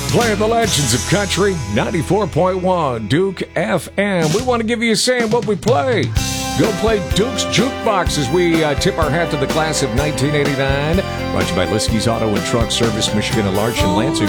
Playing the legends of country, 94.1 Duke FM. We want to give you a say in what we play. Go play Duke's Jukebox as we tip our hat to the class of 1989. Brought to you by Liskey's Auto and Truck Service, Michigan at Larch in Lansing.